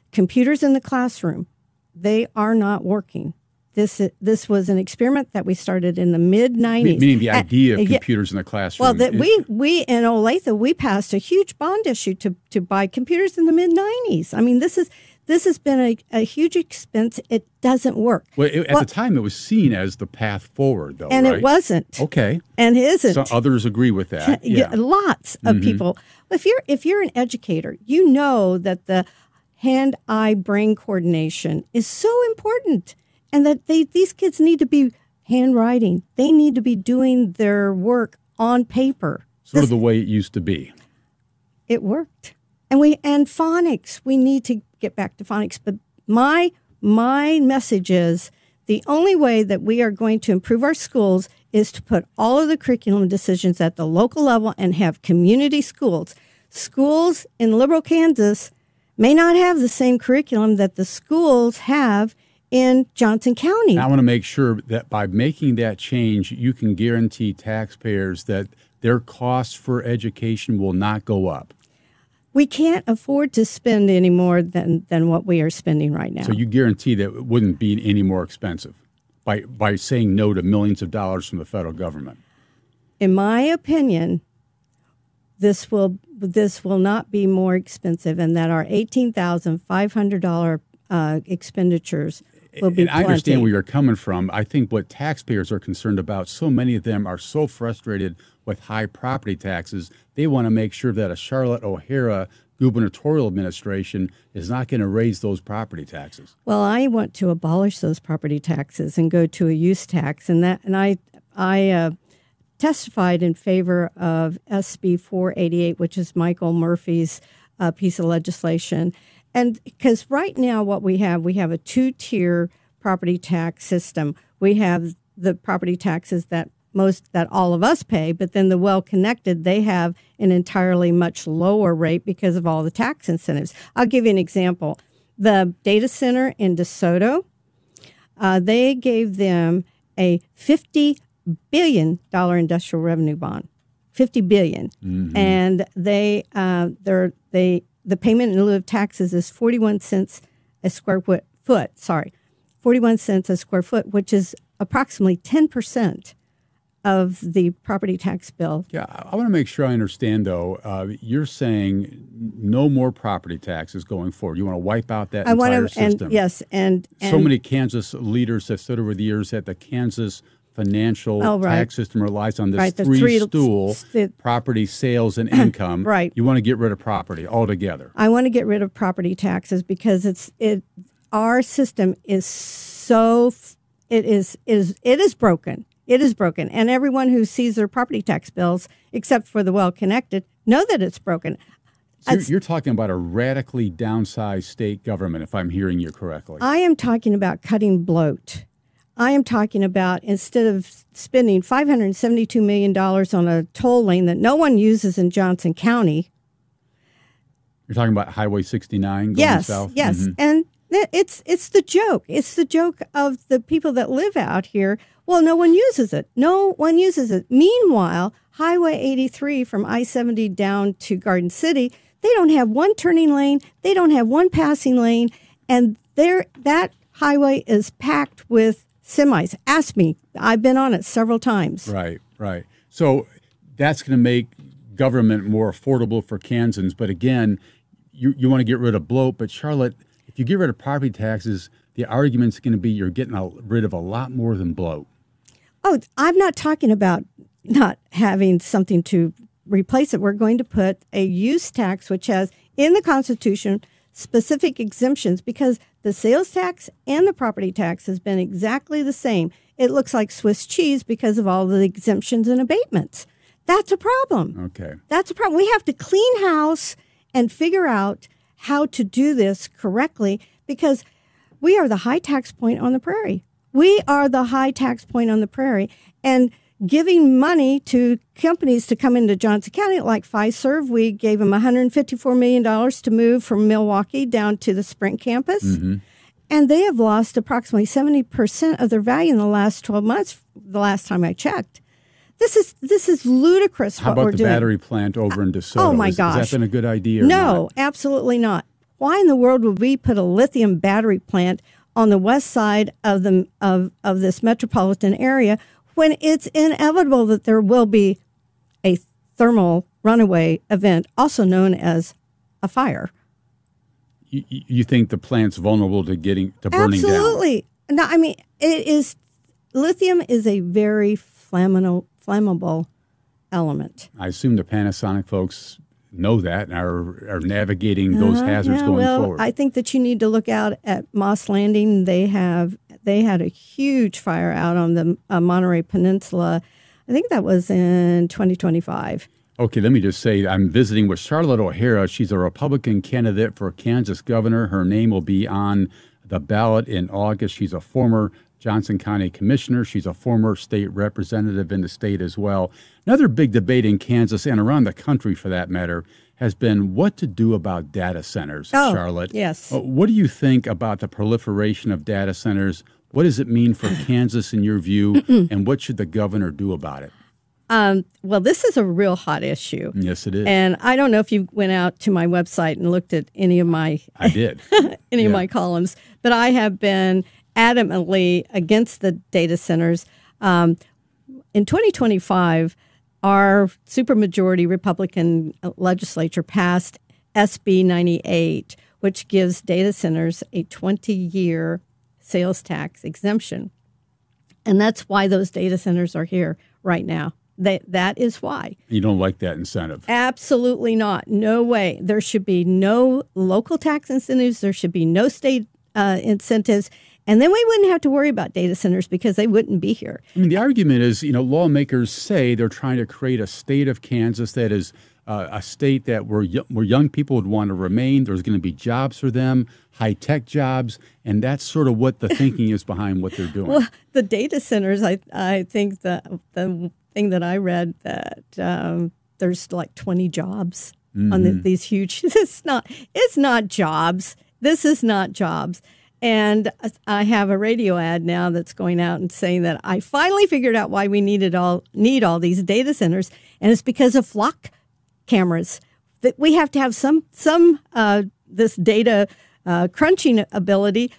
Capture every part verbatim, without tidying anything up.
computers in the classroom, they are not working. This this was an experiment that we started in the mid nineties. Meaning the idea of uh, computers in the classroom. Well, that we we in Olathe we passed a huge bond issue to to buy computers in the mid nineties. I mean, this is this has been a, a huge expense. It doesn't work. Well, it, at well, the time, it was seen as the path forward, though, and right? it wasn't. Okay, and it isn't. So others agree with that. Yeah. Lots of mm-hmm. people. If you're if you're an educator, you know that the hand-eye brain coordination is so important. And that they, these kids need to be handwriting. They need to be doing their work on paper. Sort of the way it used to be. It worked. And we and phonics. We need to get back to phonics. But my my message is the only way that we are going to improve our schools is to put all of the curriculum decisions at the local level and have community schools. Schools in liberal Kansas may not have the same curriculum that the schools have in Johnson County. I want to make sure that by making that change, you can guarantee taxpayers that their costs for education will not go up. We can't afford to spend any more than, than what we are spending right now. So you guarantee that it wouldn't be any more expensive by, by saying no to millions of dollars from the federal government? In my opinion, this will this will not be more expensive, and that our eighteen thousand five hundred dollars uh, expenditures will be and plenty. I understand where you're coming from. I think what taxpayers are concerned about, so many of them are so frustrated with high property taxes, they want to make sure that a Charlotte O'Hara gubernatorial administration is not going to raise those property taxes. Well, I want to abolish those property taxes and go to a use tax, and that and I I uh, testified in favor of S B four eighty-eight, which is Michael Murphy's uh, piece of legislation. And because right now what we have, we have a two-tier property tax system. We have the property taxes that most that all of us pay, but then the well-connected, they have an entirely much lower rate because of all the tax incentives. I'll give you an example. The data center in DeSoto, uh, they gave them a fifty billion dollars industrial revenue bond, fifty billion dollars. Mm-hmm. And they uh, they're they. The payment in lieu of taxes is forty-one cents a square foot, foot, sorry, forty-one cents a square foot, which is approximately ten percent of the property tax bill. Yeah, I want to make sure I understand, though. Uh, you're saying no more property taxes going forward. You want to wipe out that I entire want to, system. And, yes, and, and... So many Kansas leaders have said over the years that the Kansas financial oh, right. tax system relies on this right, three-stool three, property sales and income. Right. You want to get rid of property altogether. I want to get rid of property taxes because it's it. Our system is so it is is it is broken. It is broken, and everyone who sees their property tax bills, except for the well-connected, know that it's broken. So you're, you're talking about a radically downsized state government, if I'm hearing you correctly. I am talking about cutting bloat. I am talking about instead of spending five hundred seventy-two million dollars on a toll lane that no one uses in Johnson County. You're talking about Highway sixty-nine going yes, south? Yes, mm-hmm. and it's it's the joke. It's the joke of the people that live out here. Well, no one uses it. No one uses it. Meanwhile, Highway eighty-three from I seventy down to Garden City, they don't have one turning lane. They don't have one passing lane. And there, that highway is packed with semis. Ask me. I've been on it several times. Right, right. So that's going to make government more affordable for Kansans. But again, you, you want to get rid of bloat. But Charlotte, if you get rid of property taxes, the argument's going to be you're getting a, rid of a lot more than bloat. Oh, I'm not talking about not having something to replace it. We're going to put a use tax, which has in the Constitution specific exemptions, because the sales tax and the property tax has been exactly the same. It looks like Swiss cheese because of all the exemptions and abatements. That's a problem. Okay. That's a problem. We have to clean house and figure out how to do this correctly, because we are the high tax point on the prairie. We are the high tax point on the prairie. And giving money to companies to come into Johnson County, like Fiserv, we gave them one hundred fifty-four million dollars to move from Milwaukee down to the Sprint campus. Mm-hmm. And they have lost approximately seventy percent of their value in the last twelve months, the last time I checked. This is this is ludicrous How what we're about the doing. battery plant over in DeSoto? Oh, my is, gosh. Has that been a good idea or No, not? absolutely not. Why in the world would we put a lithium battery plant on the west side of the of, of this metropolitan area when it's inevitable that there will be a thermal runaway event, also known as a fire? You, you think the plant's vulnerable to getting to burning down? Absolutely. No, I mean, it is lithium is a very flammable flammable element. I assume the Panasonic folks know that and are are navigating those Uh, hazards yeah, going well, forward. I think that you need to look out at Moss Landing. They have they had a huge fire out on the uh, Monterey Peninsula. I think that was in twenty twenty-five. Okay, let me just say I'm visiting with Charlotte O'Hara. She's a Republican candidate for Kansas governor. Her name will be on the ballot in August. She's a former Johnson County commissioner. She's a former state representative in the state as well. Another big debate in Kansas and around the country, for that matter, has been what to do about data centers, Oh, Charlotte. yes. Uh, What do you think about the proliferation of data centers? What does it mean for Kansas in your view, and what should the governor do about it? Um, well, this is a real hot issue. Yes, it is. And I don't know if you went out to my website and looked at any of my I did. any Yeah. of my columns, but I have been adamantly against the data centers. Um, in twenty twenty-five, our supermajority Republican legislature passed S B ninety-eight, which gives data centers a twenty-year sales tax exemption. And that's why those data centers are here right now. They, that is why. You don't like that incentive. Absolutely not. No way. There should be no local tax incentives. There should be no state uh, incentives. And then we wouldn't have to worry about data centers because they wouldn't be here. I mean, the argument is, you know, lawmakers say they're trying to create a state of Kansas that is uh, a state that where, y- where young people would want to remain. There's going to be jobs for them, high-tech jobs, and that's sort of what the thinking is behind what they're doing. Well, the data centers, I I think the the thing that I read that um, there's like twenty jobs mm-hmm. on the, these huge. It's not. It's not jobs. This is not jobs. And I have a radio ad now that's going out and saying that I finally figured out why we needed all need all these data centers, and it's because of flock cameras. That we have to have some some uh, this data uh, crunching ability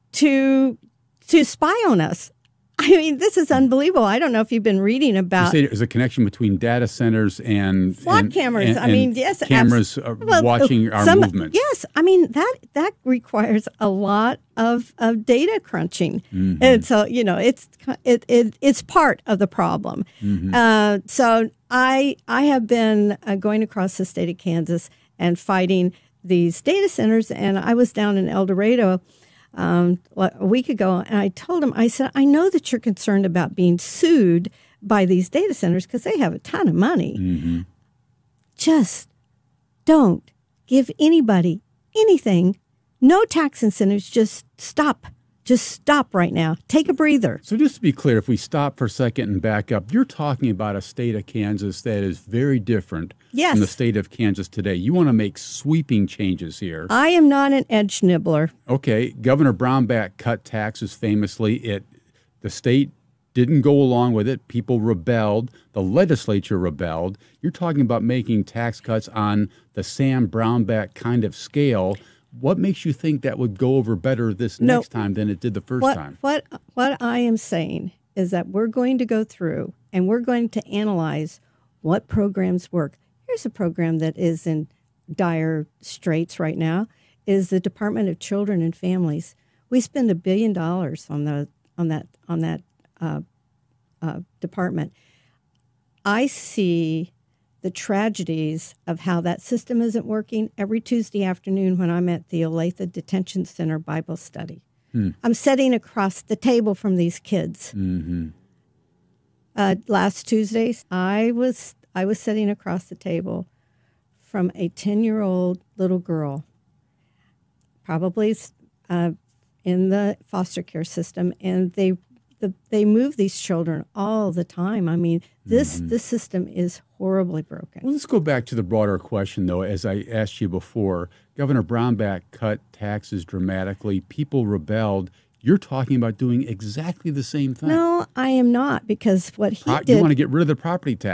to to spy on us. I mean, this is unbelievable. I don't know if you've been reading about. You say there's a connection between data centers and flock and, cameras. and- I mean, and yes, cameras abs- uh, well, watching our some- movements. Yes, I mean that that requires a lot of, of data crunching, Mm-hmm. and so you know it's it, it it's part of the problem. Mm-hmm. Uh, so I I have been uh, going across the state of Kansas and fighting these data centers, and I was down in El Dorado um, a week ago, and I told him, I said, I know that you're concerned about being sued by these data centers because they have a ton of money. Mm-hmm. Just don't give anybody anything, no tax incentives, just stop. Just stop right now. Take a breather. So just to be clear, if we stop for a second and back up, you're talking about a state of Kansas that is very different Yes. from the state of Kansas today. You want to make sweeping changes here. I am not an edge nibbler. Okay, Governor Brownback cut taxes famously. It the state didn't go along with it. People rebelled. The legislature rebelled. You're talking about making tax cuts on the Sam Brownback kind of scale. What makes you think that would go over better this No. next time than it did the first What, time? what, what I am saying is that we're going to go through and we're going to analyze what programs work. Here's a program that is in dire straits right now is the Department of Children and Families. We spend a billion dollars on the on that on that uh, uh, department. I see the tragedies of how that system isn't working every Tuesday afternoon when I'm at the Olathe Detention Center Bible study. Hmm. I'm sitting across the table from these kids. Mm-hmm. Uh, last Tuesday, I was I was sitting across the table from a ten-year-old little girl, probably uh, in the foster care system, and they the, they move these children all the time. I mean, this Mm-hmm. this system is horribly broken. Well, let's go back to the broader question, though. As I asked you before, Governor Brownback cut taxes dramatically. People rebelled. You're talking about doing exactly the same thing. No, I am not, because what he Pro- did. you want to get rid of the property tax.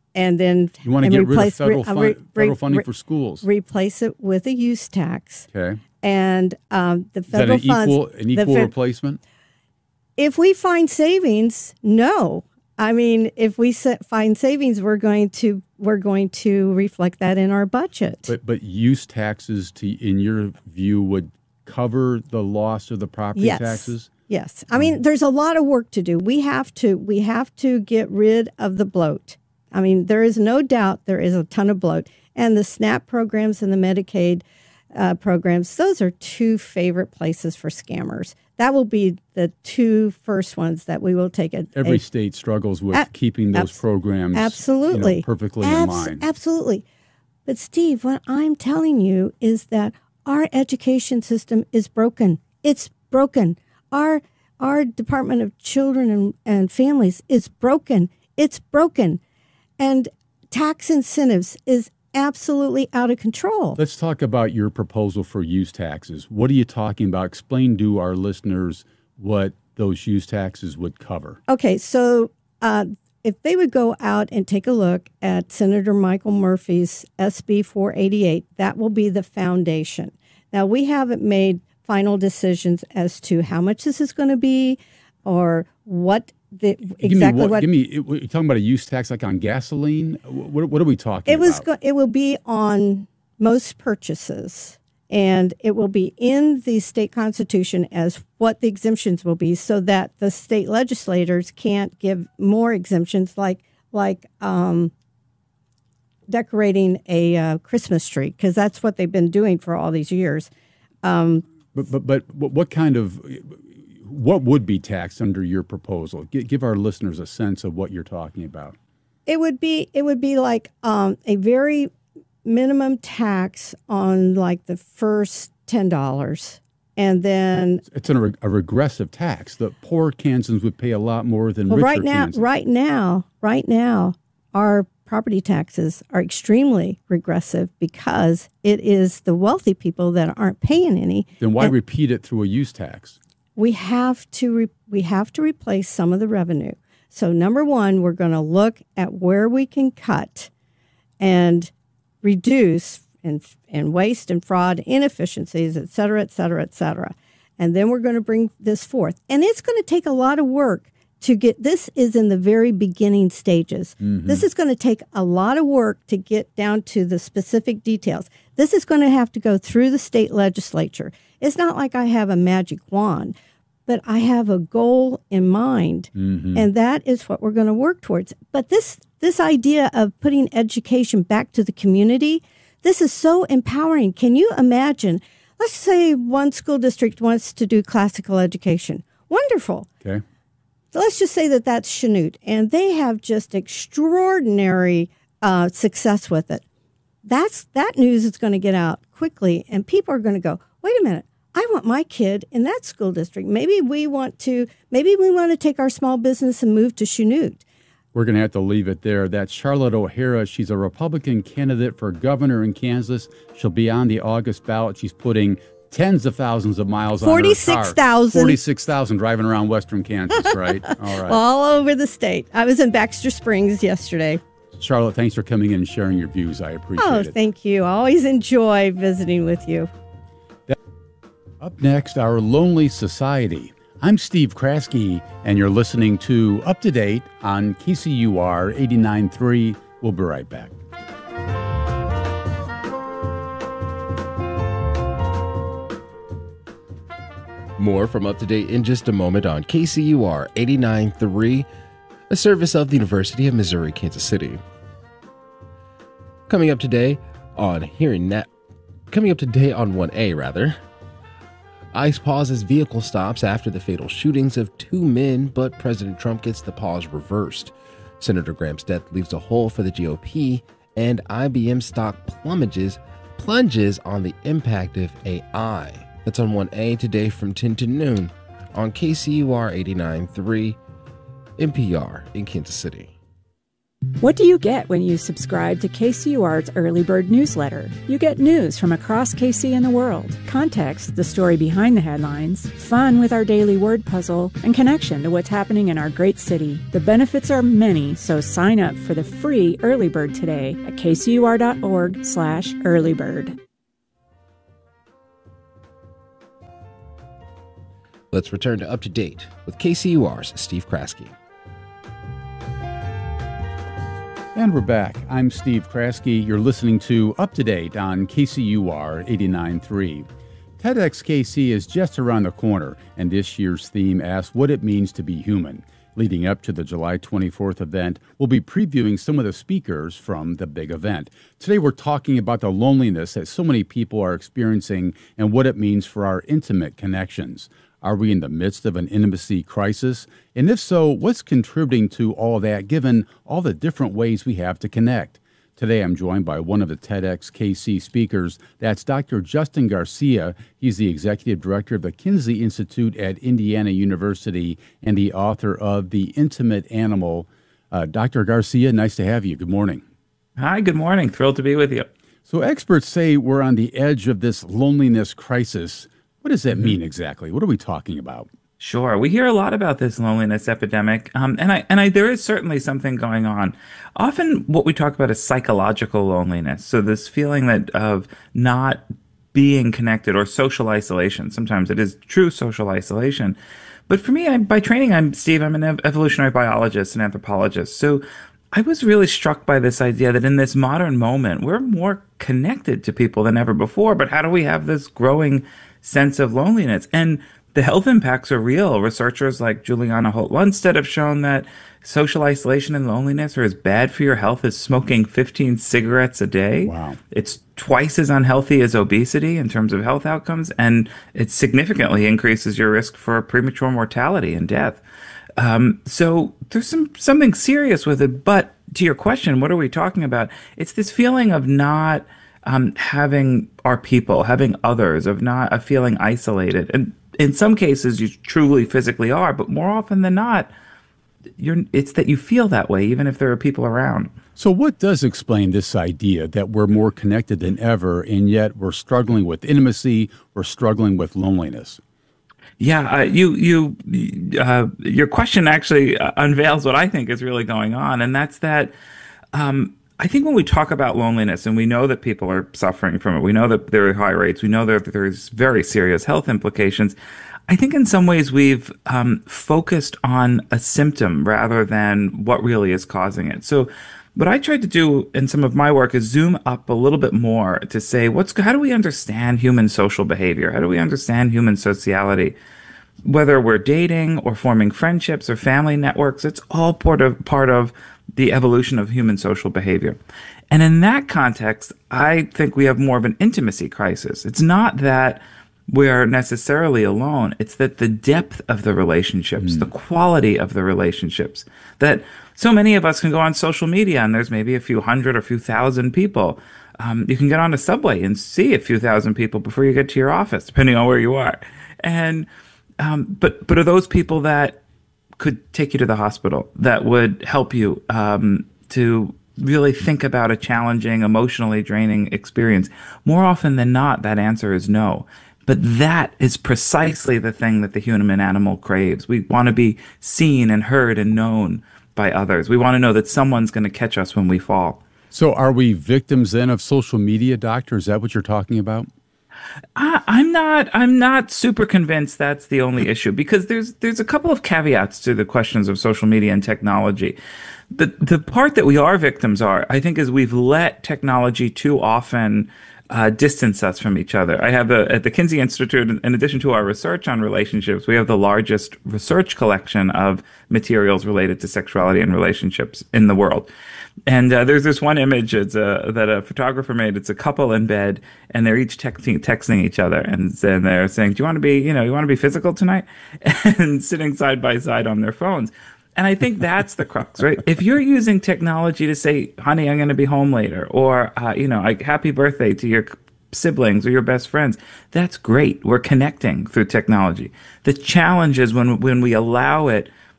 and then you want to and get replace, rid of federal, re, fun, re, federal re, funding re, for schools. Replace it with a use tax. Okay. And um, the federal Is that an funds. equal, an equal fe- replacement? If we find savings, no. I mean, if we find savings, we're going to we're going to reflect that in our budget. But but use taxes, to in your view, would cover the loss of the property yes. taxes? Yes. I mean, there's a lot of work to do. We have to we have to get rid of the bloat. I mean, there is no doubt there is a ton of bloat. And the SNAP programs and the Medicaid uh, programs, those are two favorite places for scammers. That will be the two first ones that we will take. A, Every a, state struggles with a, keeping those abs- programs absolutely. You know, perfectly Abs- in line. Absolutely. But, Steve, what I'm telling you is that our education system is broken. It's broken. Our our Department of Children and, and Families is broken. It's broken. And tax incentives is absolutely out of control. Let's talk about your proposal for use taxes. What are you talking about? Explain to our listeners what those use taxes would cover. Okay, so uh, if they would go out and take a look at Senator Michael Murphy's S B four eighty-eight, that will be the foundation. Now, we haven't made final decisions as to how much this is going to be or what the exactly give me what, what give me you're talking about a use tax like on gasoline. What, what are we talking it was about? go, it will be on most purchases, and it will be in the state constitution as what the exemptions will be, so that the state legislators can't give more exemptions, like like um, decorating a uh, Christmas tree, because that's what they've been doing for all these years. Um, But, but but what kind of what would be taxed under your proposal? Give, give our listeners a sense of what you're talking about. It would be it would be like um, a very minimum tax on like the first ten dollars, and then it's a, a regressive tax. The poor Kansans would pay a lot more than well, richer right now, Kansans. right now, right now, our property taxes are extremely regressive because it is the wealthy people that aren't paying any. Then why and repeat it through a use tax? We have to re- we have to replace some of the revenue. So number one, we're going to look at where we can cut and reduce and and waste and fraud, inefficiencies, et cetera, et cetera, et cetera. And then we're going to bring this forth. And it's going to take a lot of work to get, this is in the very beginning stages. Mm-hmm. This is going to take a lot of work to get down to the specific details. This is going to have to go through the state legislature. It's not like I have a magic wand, but I have a goal in mind, mm-hmm. and that is what we're going to work towards. But this this idea of putting education back to the community, this is so empowering. Can you imagine? Let's say one school district wants to do classical education. Wonderful. Okay. So let's just say that that's Chanute, and they have just extraordinary uh, success with it. That's that news is going to get out quickly, and people are going to go, wait a minute, I want my kid in that school district. Maybe we want to, maybe we want to take our small business and move to Chanute. We're going to have to leave it there. That's Charlotte O'Hara. She's a Republican candidate for governor in Kansas. She'll be on the August ballot. She's putting tens of thousands of miles on her car. forty-six thousand. forty-six thousand driving around western Kansas, right? All right. All over the state. I was in Baxter Springs yesterday. Charlotte, thanks for coming in and sharing your views. I appreciate oh, it. Oh, thank you. I always enjoy visiting with you. Up next, Our Lonely Society. I'm Steve Kraske, and you're listening to Up to Date on K C U R eighty-nine point three. We'll be right back. More from Up to Date in just a moment on K C U R eighty-nine point three, a service of the University of Missouri, Kansas City. Coming up today on Hearing That, coming up today on one A, rather. ICE pauses vehicle stops after the fatal shootings of two men, but President Trump gets the pause reversed. Senator Graham's death leaves a hole for the G O P, and I B M stock plummages, plunges on the impact of A I. That's on one A today from ten to noon on K C U R eighty-nine point three, N P R in Kansas City. What do you get when you subscribe to K C U R's Early Bird newsletter? You get news from across K C and the world, context, the story behind the headlines, fun with our daily word puzzle, and connection to what's happening in our great city. The benefits are many, so sign up for the free Early Bird today at kcur.org slash earlybird. Let's return to Up to Date with K C U R's Steve Kraske. And we're back. I'm Steve Kraske. You're listening to Up to Date on K C U R eighty-nine point three. TEDxKC is just around the corner, and this year's theme asks what it means to be human. Leading up to the July twenty-fourth event, we'll be previewing some of the speakers from the big event. Today we're talking about the loneliness that so many people are experiencing and what it means for our intimate connections. Are we in the midst of an intimacy crisis? And if so, what's contributing to all that, given all the different ways we have to connect? Today, I'm joined by one of the TEDxKC speakers. That's Doctor Justin Garcia. He's the executive director of the Kinsey Institute at Indiana University and the author of The Intimate Animal. Uh, Doctor Garcia, nice to have you. Good morning. Hi, good morning. Thrilled to be with you. So experts say we're on the edge of this loneliness crisis. What does that mean exactly? What are we talking about? Sure. We hear a lot about this loneliness epidemic, um, and I and I there is certainly something going on. Often, what we talk about is psychological loneliness. So this feeling that of not being connected or social isolation. Sometimes it is true social isolation. But for me, I, by training, I'm Steve. I'm an ev- evolutionary biologist and anthropologist. So I was really struck by this idea that in this modern moment, we're more connected to people than ever before. But how do we have this growing sense of loneliness? And the health impacts are real. Researchers like Juliana Holt-Lunstad have shown that social isolation and loneliness are as bad for your health as smoking fifteen cigarettes a day. Wow. It's twice as unhealthy as obesity in terms of health outcomes, and it significantly increases your risk for premature mortality and death. Um, so there's some something serious with it. But to your question, what are we talking about? It's this feeling of not Um, having our people, having others, of not of feeling isolated. And in some cases, you truly physically are, but more often than not, you're, it's that you feel that way, even if there are people around. So what does explain this idea that we're more connected than ever, and yet we're struggling with intimacy, we're struggling with loneliness? Yeah, uh, you you uh, your question actually uh, unveils what I think is really going on, and that's that um, I think when we talk about loneliness, and we know that people are suffering from it, we know that there are high rates, we know that there's very serious health implications. I think in some ways we've um, focused on a symptom rather than what really is causing it. So what I tried to do in some of my work is zoom up a little bit more to say, what's how do we understand human social behavior? How do we understand human sociality? Whether we're dating or forming friendships or family networks, it's all part of part of the evolution of human social behavior. And in that context, I think we have more of an intimacy crisis. It's not that we're necessarily alone. It's that the depth of the relationships, mm. the quality of the relationships, that so many of us can go on social media and there's maybe a few hundred or a few thousand people. Um, you can get on a subway and see a few thousand people before you get to your office, depending on where you are. And um, but but are those people that could take you to the hospital, that would help you um, to really think about a challenging, emotionally draining experience? More often than not, that answer is no. But that is precisely the thing that the human animal craves. We want to be seen and heard and known by others. We want to know that someone's going to catch us when we fall. So are we victims then of social media, Doctor? Is that what you're talking about? I, I'm not. I'm not super convinced that's the only issue, because there's there's a couple of caveats to the questions of social media and technology. The the part that we are victims are, I think, is we've let technology too often uh, distance us from each other. I have a, at the Kinsey Institute, in addition to our research on relationships, we have the largest research collection of materials related to sexuality and relationships in the world. And uh, there's this one image it's a, that a photographer made. It's a couple in bed, and they're each texting, texting each other, and, and they're saying, "Do you want to be, you know, you want to be physical tonight?" And sitting side by side on their phones. And I think that's the crux, right? If you're using technology to say, "Honey, I'm going to be home later," or uh, you know, like, "Happy birthday" to your siblings or your best friends, that's great. We're connecting through technology. The challenge is when when we allow it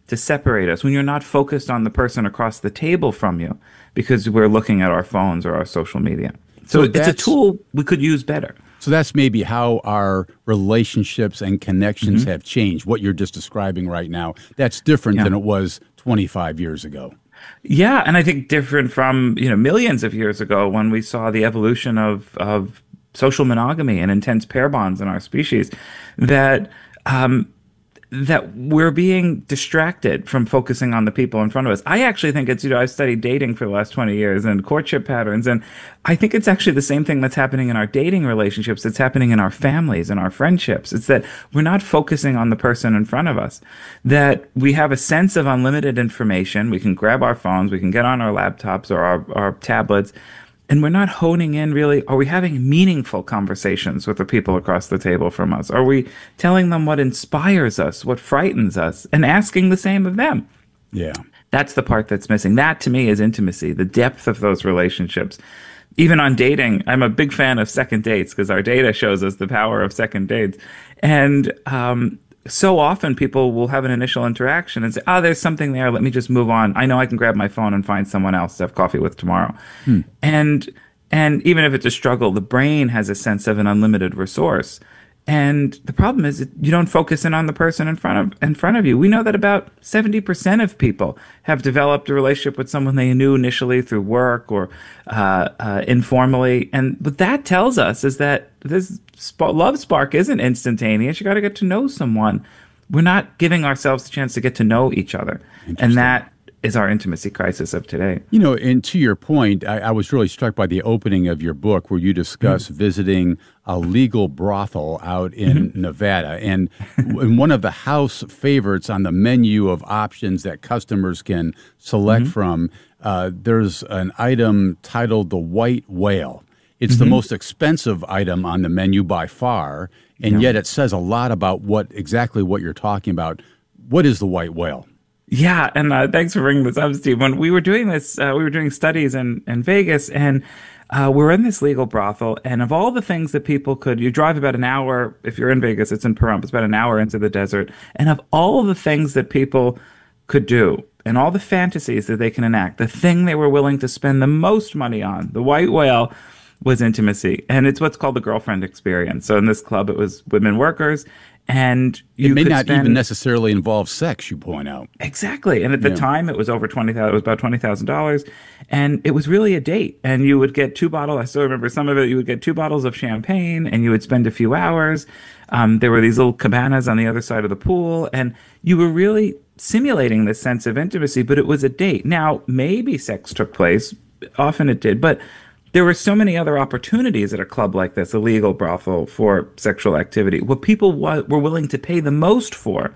to separate us, when you're not focused on the person across the table from you because we're looking at our phones or our social media. So, So it's a tool we could use better. So that's maybe how our relationships and connections have changed. What you're just describing right now, that's different Yeah. than it was twenty-five years ago. Yeah, and I think different from, you know, millions of years ago when we saw the evolution of of social monogamy and intense pair bonds in our species, that um, that we're being distracted from focusing on the people in front of us. I actually think it's, you know, I've studied dating for the last twenty years and courtship patterns, and I think it's actually the same thing that's happening in our dating relationships that's happening in our families and our friendships. It's that we're not focusing on the person in front of us, that we have a sense of unlimited information. We can grab our phones, we can get on our laptops or our, our tablets, and we're not honing in really. Are we having meaningful conversations with the people across the table from us? Are we telling them what inspires us, what frightens us, and asking the same of them? Yeah. That's the part that's missing. That, to me, is intimacy, the depth of those relationships. Even on dating, I'm a big fan of second dates because our data shows us the power of second dates. And um, so often people will have an initial interaction and say, oh, there's something there. Let me just move on. I know I can grab my phone and find someone else to have coffee with tomorrow. Hmm. And and even if it's a struggle, the brain has a sense of an unlimited resource. And the problem is that you don't focus in on the person in front of in front of you. We know that about seventy percent of people have developed a relationship with someone they knew initially through work or uh, uh, informally. And what that tells us is that this sp- love spark isn't instantaneous. You got to get to know someone. We're not giving ourselves the chance to get to know each other. And that is our intimacy crisis of today. You know, and to your point, I, I was really struck by the opening of your book where you discuss mm-hmm. visiting a legal brothel out in mm-hmm. Nevada. And in one of the house favorites on the menu of options that customers can select mm-hmm. from, uh, there's an item titled the White Whale. It's mm-hmm. the most expensive item on the menu by far, and yeah. yet it says a lot about what exactly what you're talking about. What is the White Whale? Yeah, and uh, thanks for bringing this up, Steve. When we were doing this, uh, we were doing studies in, in Vegas, and uh, we were in this legal brothel, and of all the things that people could, you drive about an hour, if you're in Vegas, it's in Pahrump, it's about an hour into the desert, and of all the things that people could do, and all the fantasies that they can enact, the thing they were willing to spend the most money on, the White Whale, was intimacy. And it's what's called the girlfriend experience. So in this club, it was women workers. And you it may could not spend, even necessarily involve sex, you point out. Exactly. And at the yeah. time, it was over twenty thousand dollars. It was about twenty thousand dollars. And it was really a date. And you would get two bottles. I still remember some of it. You would get two bottles of champagne and you would spend a few hours. Um, there were these little cabanas on the other side of the pool. And you were really simulating this sense of intimacy, but it was a date. Now, maybe sex took place. Often it did. But there were so many other opportunities at a club like this, a legal brothel, for sexual activity. What people wa- were willing to pay the most for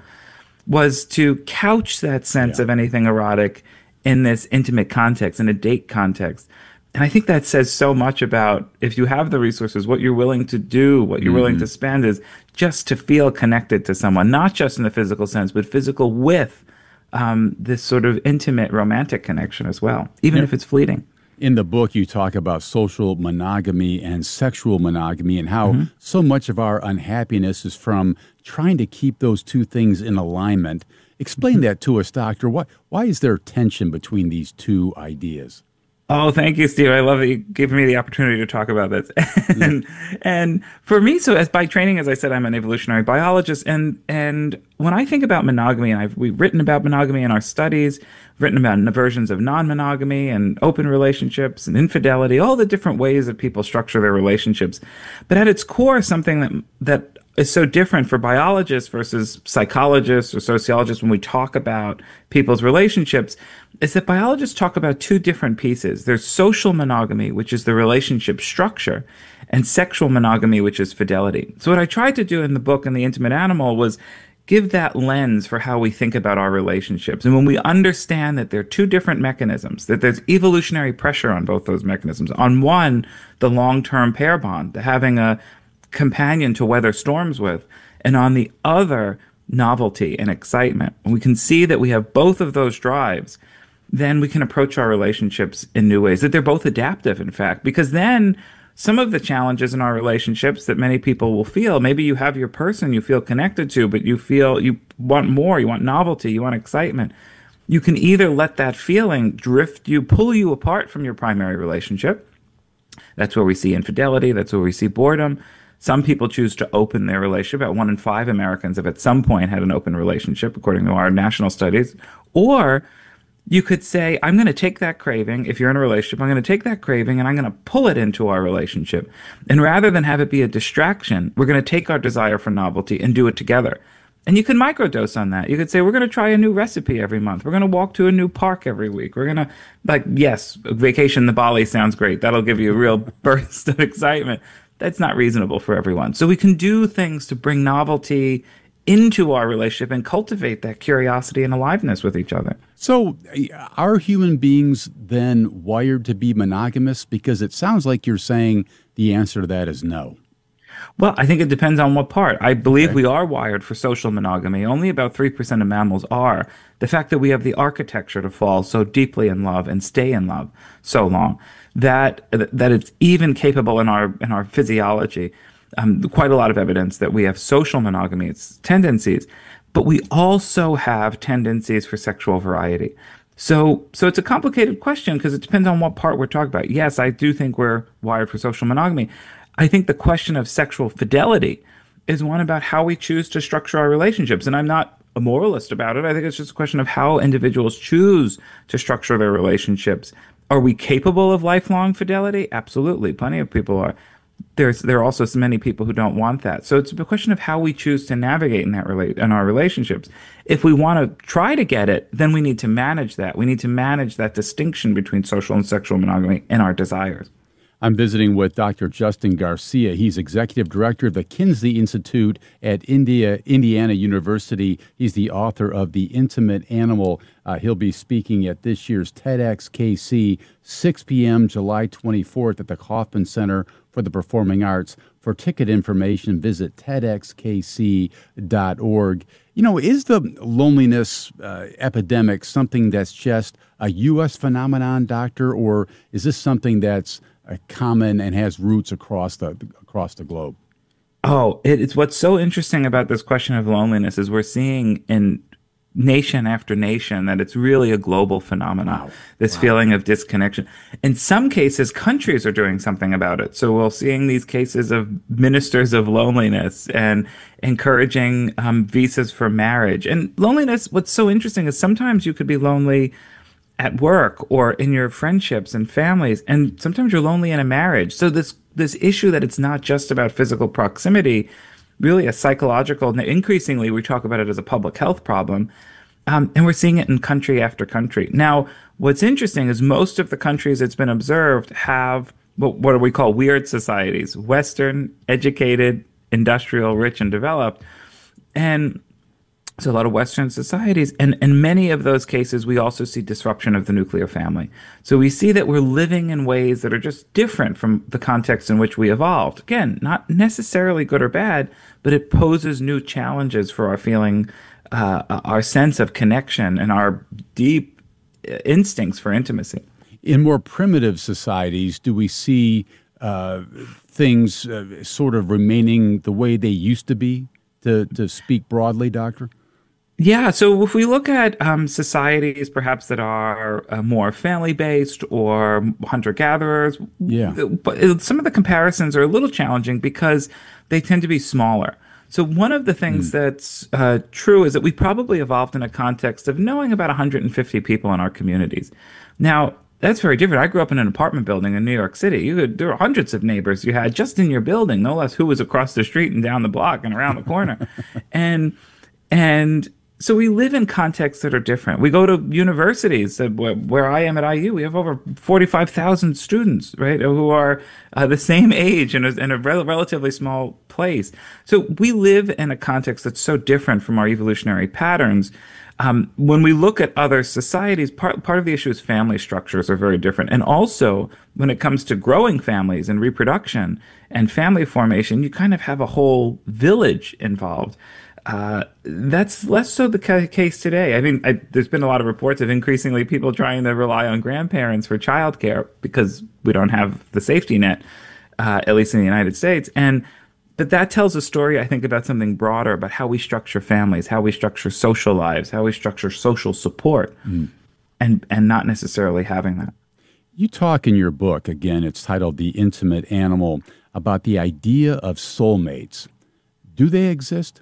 was to couch that sense yeah. of anything erotic in this intimate context, in a date context. And I think that says so much about, if you have the resources, what you're willing to do, what you're mm-hmm. willing to spend is just to feel connected to someone, not just in the physical sense, but physical with um, this sort of intimate romantic connection as well, even yeah. if it's fleeting. In the book, you talk about social monogamy and sexual monogamy and how mm-hmm. so much of our unhappiness is from trying to keep those two things in alignment. Explain that to us, Doctor. Why, why is there tension between these two ideas? Oh, thank you, Steve. I love that you gave me the opportunity to talk about this. and, yeah. and for me, so as by training, as I said, I'm an evolutionary biologist. And and when I think about monogamy, and I've, we've written about monogamy in our studies, written about versions of non-monogamy and open relationships and infidelity, all the different ways that people structure their relationships. But at its core, something that that is so different for biologists versus psychologists or sociologists when we talk about people's relationships is that biologists talk about two different pieces. There's social monogamy, which is the relationship structure, and sexual monogamy, which is fidelity. So what I tried to do in the book, in The Intimate Animal, was give that lens for how we think about our relationships. And when we understand that there are two different mechanisms, that there's evolutionary pressure on both those mechanisms. On one, the long-term pair bond, the having a companion to weather storms with, and on the other, novelty and excitement. When we can see that we have both of those drives, then we can approach our relationships in new ways, that they're both adaptive, in fact, because then some of the challenges in our relationships that many people will feel. Maybe you have your person you feel connected to, but you feel you want more, you want novelty, you want excitement. You can either let that feeling drift you, pull you apart from your primary relationship. That's where we see infidelity. That's where we see boredom. Some people choose to open their relationship. About one in five Americans have at some point had an open relationship, according to our national studies. Or you could say, I'm going to take that craving. If you're in a relationship, I'm going to take that craving and I'm going to pull it into our relationship. And rather than have it be a distraction, we're going to take our desire for novelty and do it together. And you can microdose on that. You could say, we're going to try a new recipe every month. We're going to walk to a new park every week. We're going to, like, yes, vacation to Bali sounds great. That'll give you a real burst of excitement. That's not reasonable for everyone. So we can do things to bring novelty into our relationship and cultivate that curiosity and aliveness with each other. So are human beings then wired to be monogamous? Because it sounds like you're saying the answer to that is no. Well, I think it depends on what part. I believe Okay. we are wired for social monogamy. Only about three percent of mammals are. The fact that we have the architecture to fall so deeply in love and stay in love so long, that that it's even capable in our in our physiology. Um, quite a lot of evidence that we have social monogamy, its tendencies, but we also have tendencies for sexual variety. So, so it's a complicated question because it depends on what part we're talking about. Yes, I do think we're wired for social monogamy. I think the question of sexual fidelity is one about how we choose to structure our relationships. And I'm not a moralist about it. I think it's just a question of how individuals choose to structure their relationships. Are we capable of lifelong fidelity? Absolutely. Plenty of people are. There's there are also so many people who don't want that. So it's a question of how we choose to navigate in that relate in our relationships. If we want to try to get it, then we need to manage that. We need to manage that distinction between social and sexual monogamy and our desires. I'm visiting with Doctor Justin Garcia. He's executive director of the Kinsey Institute at India, Indiana University. He's the author of The Intimate Animal. Uh, he'll be speaking at this year's TEDxKC, six p.m., July twenty-fourth at the Kauffman Center for the Performing Arts. For ticket information, visit ted x k c dot org. You know, is the loneliness uh, epidemic something that's just a U S phenomenon, doctor, or is this something that's uh, common and has roots across the across the globe? Oh, it, it's what's so interesting about this question of loneliness is we're seeing in nation after nation that it's really a global phenomenon. Wow. This wow. feeling of disconnection. In some cases, countries are doing something about it. So we're seeing these cases of ministers of loneliness and encouraging um, visas for marriage. And loneliness, what's so interesting is sometimes you could be lonely at work or in your friendships and families, and sometimes you're lonely in a marriage. So this this issue that it's not just about physical proximity, really a psychological, and increasingly we talk about it as a public health problem, um, and we're seeing it in country after country. Now, what's interesting is most of the countries it's been observed have what, what do we call weird societies, Western, educated, industrial, rich, and developed, and so a lot of Western societies, and in many of those cases, we also see disruption of the nuclear family. So we see that we're living in ways that are just different from the context in which we evolved. Again, not necessarily good or bad, but it poses new challenges for our feeling, uh, our sense of connection and our deep instincts for intimacy. In more primitive societies, do we see uh, things uh, sort of remaining the way they used to be, to, to speak broadly, Doctor? Yeah, so if we look at um, societies perhaps that are uh, more family-based or hunter-gatherers, yeah. but some of the comparisons are a little challenging because they tend to be smaller. So one of the things mm. that's uh, true is that we probably evolved in a context of knowing about one hundred fifty people in our communities. Now, that's very different. I grew up in an apartment building in New York City. You could, there were hundreds of neighbors you had just in your building, no less who was across the street and down the block and around the corner. and and so we live in contexts that are different. We go to universities. Uh, where, where I am at I U, we have over forty-five thousand students, right, who are uh, the same age in a, in a rel- relatively small place. So we live in a context that's so different from our evolutionary patterns. Um, when we look at other societies, part, part of the issue is family structures are very different. And also, when it comes to growing families and reproduction and family formation, you kind of have a whole village involved. Uh, that's less so the ca- case today. I mean, I, there's been a lot of reports of increasingly people trying to rely on grandparents for childcare because we don't have the safety net. uh, at least in the United States. And but that tells a story, I think, about something broader, about how we structure families, how we structure social lives, how we structure social support, mm. and and not necessarily having that. You talk in your book, again, it's titled The Intimate Animal, about the idea of soulmates. Do they exist?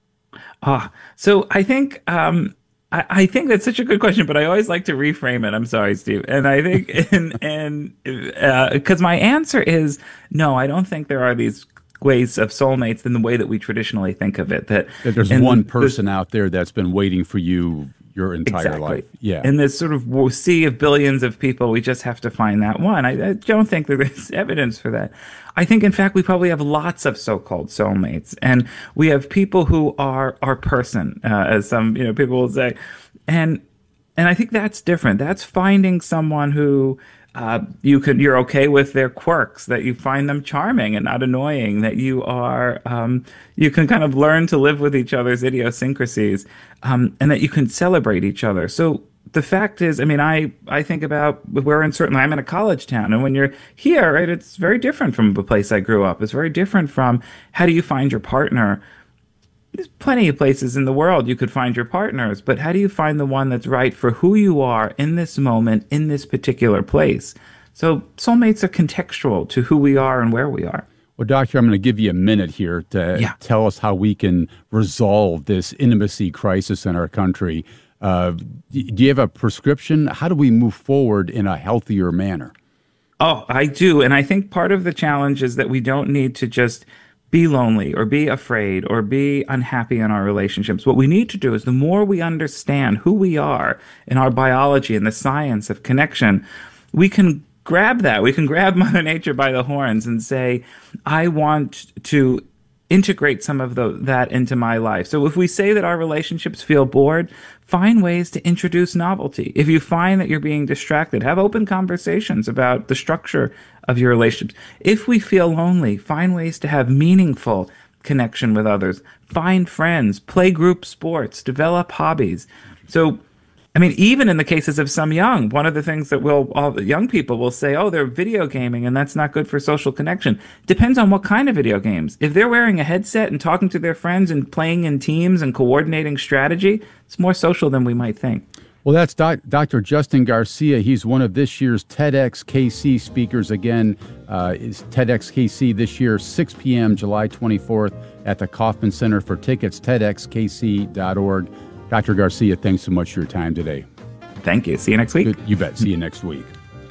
Ah, so I think um, I, I think that's such a good question, but I always like to reframe it. I'm sorry, Steve. And I think and and because uh, my answer is no, I don't think there are these ways of soulmates in the way that we traditionally think of it. That, that there's one person out there that's been waiting for you your entire exactly. life. Yeah. In this sort of sea of billions of people, we just have to find that one. I, I don't think that there's evidence for that. I think, in fact, we probably have lots of so-called soulmates, and we have people who are our person, uh, as some you know people will say, and and I think that's different. That's finding someone who uh, you could you're okay with their quirks, that you find them charming and not annoying, that you are um, you can kind of learn to live with each other's idiosyncrasies, um, and that you can celebrate each other. So the fact is, I mean, I, I think about we're in certain, I'm in a college town, and when you're here, right, it's very different from the place I grew up. It's very different from how do you find your partner? There's plenty of places in the world you could find your partners, but how do you find the one that's right for who you are in this moment, in this particular place? So soulmates are contextual to who we are and where we are. Well, Doctor, I'm going to give you a minute here to yeah. tell us how we can resolve this intimacy crisis in our country. Uh, do you have a prescription? How do we move forward in a healthier manner? Oh, I do. And I think part of the challenge is that we don't need to just be lonely or be afraid or be unhappy in our relationships. What we need to do is the more we understand who we are in our biology and the science of connection, we can grab that. We can grab Mother Nature by the horns and say, I want to integrate some of the, that into my life. So if we say that our relationships feel bored, find ways to introduce novelty. If you find that you're being distracted, have open conversations about the structure of your relationships. If we feel lonely, find ways to have meaningful connection with others. Find friends, play group sports, develop hobbies. So I mean, even in the cases of some young, one of the things that will all the young people will say, oh, they're video gaming and that's not good for social connection. Depends on what kind of video games. If they're wearing a headset and talking to their friends and playing in teams and coordinating strategy, it's more social than we might think. Well, that's doc- Doctor Justin Garcia. He's one of this year's TEDx K C speakers. Again, uh, is TEDx K C this year, six p.m., July twenty-fourth at the Kauffman Center. For tickets, ted x k c dot org. Doctor Garcia, thanks so much for your time today. Thank you. See you next week. Good. You bet. See you next week.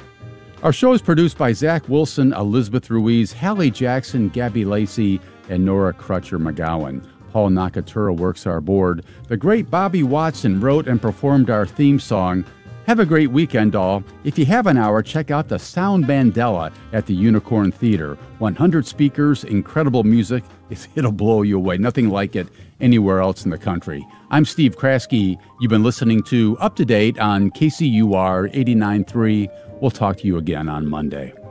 Our show is produced by Zach Wilson, Elizabeth Ruiz, Hallie Jackson, Gabby Lacey, and Nora Crutcher McGowan. Paul Nakatura works our board. The great Bobby Watson wrote and performed our theme song. Have a great weekend, all. If you have an hour, check out the Sound Mandela at the Unicorn Theater. one hundred speakers, incredible music. It'll blow you away. Nothing like it anywhere else in the country. I'm Steve Kraske. You've been listening to Up to Date on K C U R eighty-nine point three. We'll talk to you again on Monday.